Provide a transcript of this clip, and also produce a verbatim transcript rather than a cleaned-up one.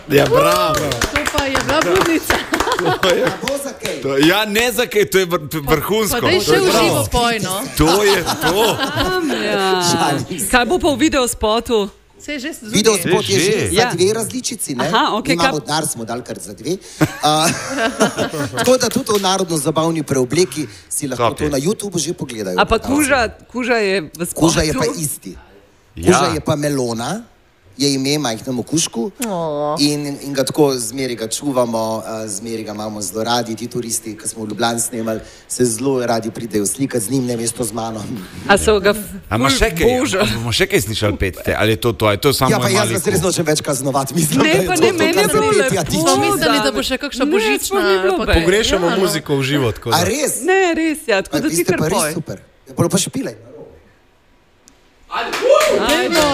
Ja, bravo. To pa je bila budnica. To, ja, ne za kaj, to je vr, vrhunsko. Pa daj še v živo pojno. To je to. Ja. Kaj bo pa v videospotu? Se je že združil. Video spot je že za Ja. dve različici, ne? Aha, okej, Imamo kaj- dar, smo dali kar za dve. Uh, tako da tudi v narodno-zabavni preobleki si lahko Top je. to na YouTubeu že pogledajo. A pa kuža, kuža je v spotu? Kuža je pa isti. Kuža Ja. je pa melona, je ime majhnemu kužku in, in ga tako zmeri ga čuvamo, uh, zmeri ga imamo zelo radi. Ti turisti, ki smo v Ljubljani snemali, se zelo radi pridejo slikati z njim, ne mesto z mano. A so ga A imaš še kaj? boža? A bomo še kaj slišali petje? Ali je to to? Ali je to samo Ja, pa moj jaz mali vas res kup? nočem več kaznovati, mislim, Ne, da je pa to ne, to, meni kar je se bilo petja lepo. tiče. Smo mislili, da Dame. bo še kakšna Ne, božična. sploh ni bilo pa bed. kaj. Pogrešamo Ja, no. muziko v živo, tako A da. res? Ne, res, ja, tako Pa da vi ti ste kar pa res poj. super. Ja, pol pa še pile. Ajde.